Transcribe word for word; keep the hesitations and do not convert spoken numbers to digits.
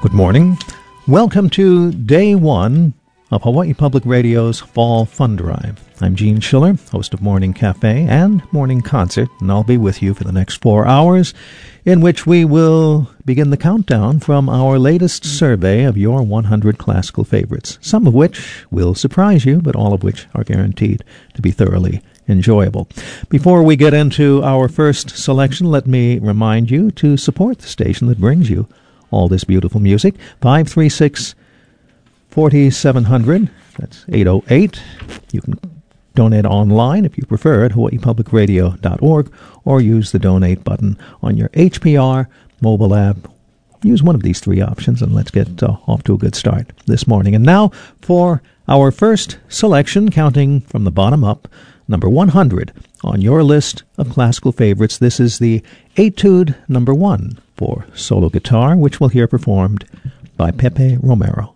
Good morning. Welcome to day one of Hawaii Public Radio's Fall Fund Drive. I'm Gene Schiller, host of Morning Cafe and Morning Concert, and I'll be with you for the next four hours, in which we will begin the countdown from our latest survey of your one hundred classical favorites, some of which will surprise you, but all of which are guaranteed to be thoroughly enjoyable. Before we get into our first selection, let me remind you to support the station that brings you all this beautiful music. five three six, four seven zero zero, that's eight oh eight. You can donate online if you prefer at hawaii public radio dot org, or use the donate button on your H P R mobile app. Use one of these three options, and let's get uh, off to a good start this morning. And now for our first selection, counting from the bottom up, number one hundred on your list of classical favorites. This is the Etude number one for solo guitar, which we'll hear performed by Pepe Romero.